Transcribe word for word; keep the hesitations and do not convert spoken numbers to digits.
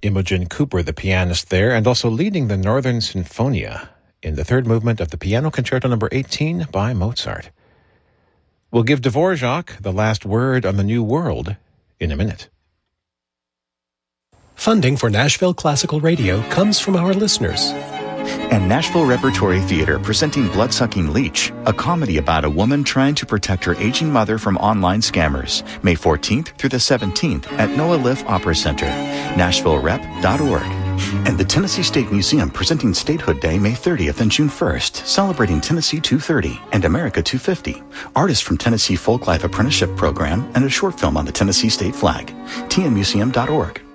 Imogen Cooper, the pianist there, and also leading the Northern Sinfonia in the third movement of the Piano Concerto number eighteen by Mozart. We'll give Dvorak the last word on the New World in a minute. Funding for Nashville Classical Radio comes from our listeners. And Nashville Repertory Theater presenting Bloodsucking Leech, a comedy about a woman trying to protect her aging mother from online scammers. May fourteenth through the seventeenth at Noah Liff Opera Center, nashville rep dot org. And the Tennessee State Museum presenting Statehood Day May thirtieth and June first, celebrating Tennessee two thirty and America two fifty. Artists from Tennessee Folklife Apprenticeship Program and a short film on the Tennessee State flag. T N museum dot org.